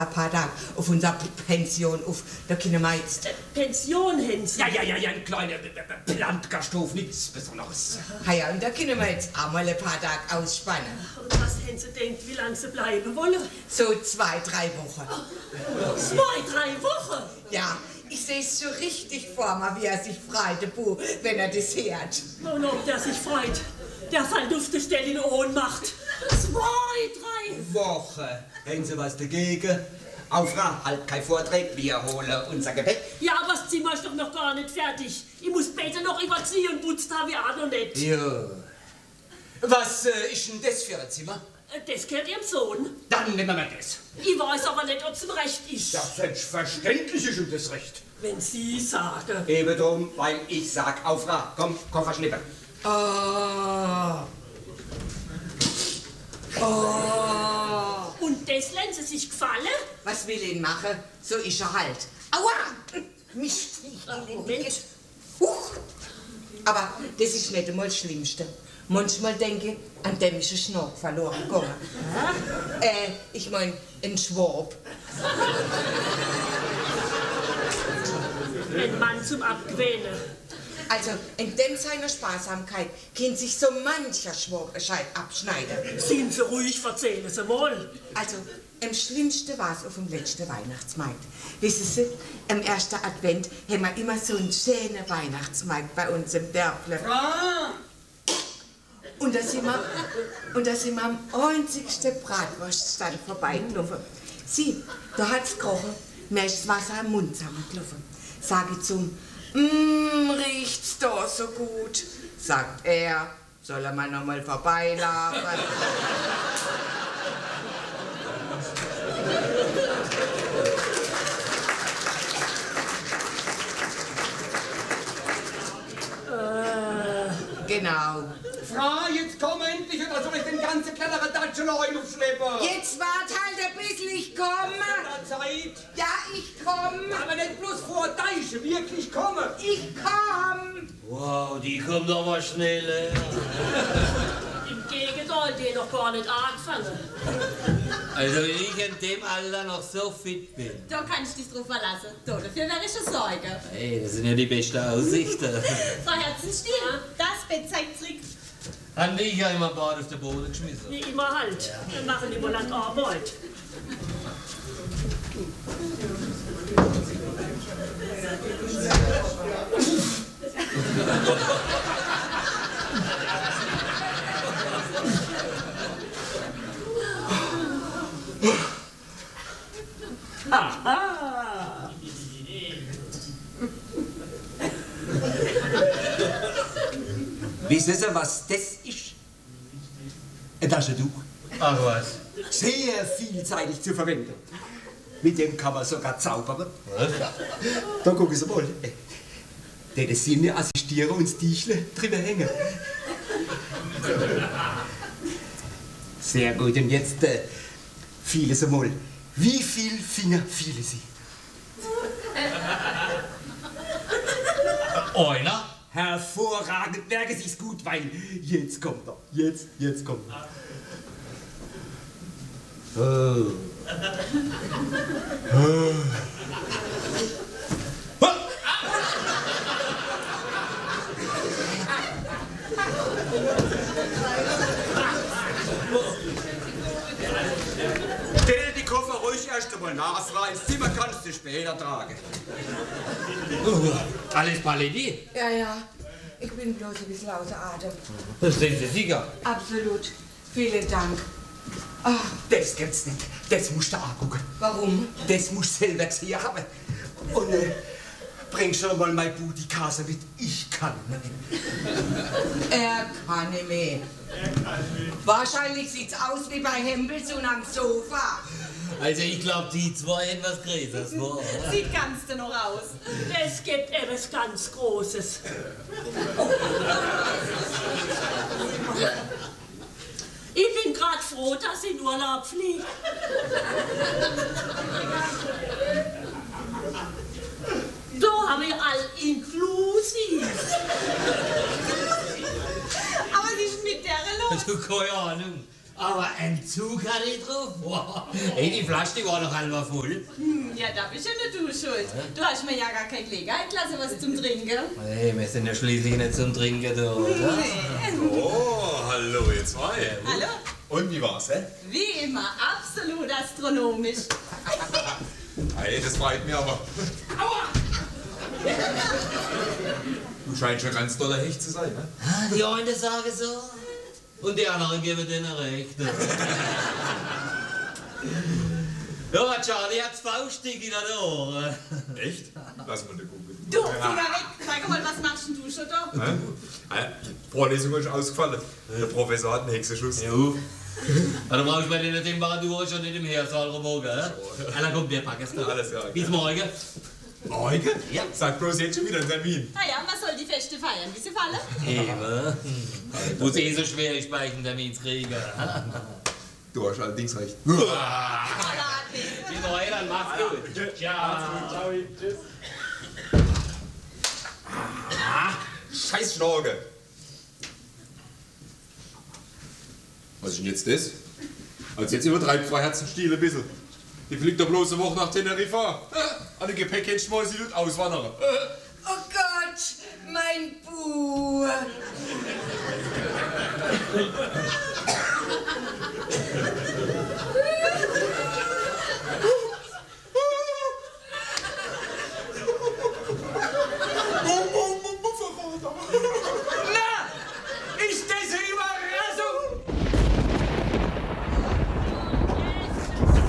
ein paar Tage auf unserer Pension auf. Da können wir jetzt... Pension, Hens? Ja, ein kleiner Landgasthof, nichts Besonderes. Ja, und da können wir jetzt auch mal ein paar Tage ausspannen. Und was Hense denkt, wie lange sie bleiben wollen? So 2, 3 Wochen. 2, 3 Wochen? Ja, ich sehe es so richtig vor mir, wie er sich freut, der Bu, wenn er das hört. Und ob der sich freut, der fällt auf die Stelle in Ohnmacht. 2, 3 Wochen. Haben Sie was dagegen? Aufra, halt kein Vortrag, wir holen unser Gepäck. Ja, aber das Zimmer ist doch noch gar nicht fertig. Ich muss später noch überziehen und putzt habe ich auch noch nicht. Ja. Was ist denn das für ein Zimmer? Das gehört Ihrem Sohn. Dann nehmen wir das. Ich weiß aber nicht, ob es ihm recht ist. Ja, selbstverständlich ist ihm das recht. Wenn Sie sagen. Eben drum, weil ich sag, Aufra, komm, Koffer schnippen. Oh. Und das lassen Sie sich gefallen? Was will ihn machen? So ist er halt. Aua! Mist! Moment. Huch! Aber das ist nicht einmal das Schlimmste. Manchmal denke ich, an dem ist ein Schnapp verloren gegangen. Ich mein, ein Schwab. Ein Mann zum Abgewählen. Also, in dem seiner Sparsamkeit kann sich so mancher Schwab abschneiden. Sind Sie ruhig, erzählen Sie mal. Also, am schlimmsten war es auf dem letzten Weihnachtsmarkt. Wissen Sie, am ersten Advent haben wir immer so einen schönen Weihnachtsmarkt bei uns im Dörfle. Und da sind wir am einzigsten Bratwurststand vorbeigelaufen. Sieh, da hat's gerochen, mir ist das Wasser im Mund zusammengelaufen. Sag ich zum, riecht's da so gut? Sagt er, soll er mal noch mal vorbeilaufen? Genau. Frau, jetzt komm endlich, oder soll ich den ganzen kleineren Datschen aufschleppen? Jetzt wart halt ein bisschen, ich komme. Zeit. Ja, ich komme. Aber nicht bloß vor Deiche, wirklich komme. Ich komm. Wow, die kommt aber schnell. Im Gegenteil, die noch gar nicht angefangen. Also wenn ich in dem Alter noch so fit bin. Da kannst du dich drauf verlassen. Da, dafür wäre ich schon Sorge. Hey, das sind ja die besten Aussichten. Frau Herzenstiel, das Bett zeigt zurück. Haben die ja immer Bad auf den Boden geschmissen. Wie immer halt. Wir machen immer lang Arbeit. Aha! Wissen Sie, was das ist? Ein Taschentuch. Ach was. Sehr vielseitig zu verwenden. Mit dem kann man sogar zaubern. Da gucken Sie mal. Der Sinne assistieren und das Tischle drüber hängen. Sehr gut. Und jetzt fielen Sie mal. Wie viel Finger fielen Sie? Einer? Hervorragend. Merken Sie es gut, weil jetzt kommt er. Jetzt kommt er. Oh. Oh. Stell die Koffer ruhig erst einmal nach, Frau. Ins Zimmer kannst du später tragen. Alles Paletti? Ja. Ich bin bloß ein bisschen außer Atem. Das sind Sie sicher. Absolut. Vielen Dank. Ach, Das gibt's nicht. Das musst du angucken. warum? Das musst du selber gesehen haben. Und bring schon mal mein Booty-Kase mit. Ich kann nicht. Er kann nicht mehr. Wahrscheinlich sieht's aus wie bei Hempelson am Sofa. Also ich glaube, die zwei etwas Größeres war. Sieht ganz noch aus. Es gibt etwas ganz Großes. Ich bin gerade froh, dass ich in Urlaub fliege. Da haben wir all inklusiv. Aber sie ist mit der los. Also keine Ahnung. Aber ein Zug hatte ich drauf. Wow. Hey, die Flasche die war noch halber voll. Ja, da bist ja nicht du schuld. Du hast mir ja gar keine Gelegenheit gelassen, was zum Trinken. Hey, wir sind ja schließlich nicht zum Trinken da, oder? Oh, hallo, ihr zwei. Hallo? Und wie war's, hä? Wie immer, absolut astronomisch. Hey, das freut mich aber. Aua! Du scheinst schon ganz doller Hecht zu sein, ne? Ah, die einen sagen so. Und die anderen geben denen recht. Ja, Charlie hat's faustig in den Ohren. Echt? Lass mal ne gucken. Du, Finger weg. Sag mal, was machst denn du schon da? Vorlesung ist ausgefallen. Der Professor hat einen Hexenschuss. Jo. Also brauchst du bei den Temperaturen schon in dem Hörsaal rumhocken, hä? Einer kommt, der packt es da. Alles klar. Bis morgen. Morgen? Ja. Sag bloß jetzt schon wieder einen Termin. Naja, man soll die Feste feiern, wie sie fallen. Eben. Wo es eh so schwer ist, bei einen Termin zu kriegen. Du hast allerdings recht. Bis morgen, dann mach's gut. Ciao. Tschüss. Scheiß Schnorge. Was ist denn jetzt das? Also jetzt übertreibt Frau Herzenstiel ein bisschen. Die fliegt doch bloß eine Woche nach Teneriffa. Alle Gepäck schmeißen sie dort auswandern. Oh Gott, mein Buh.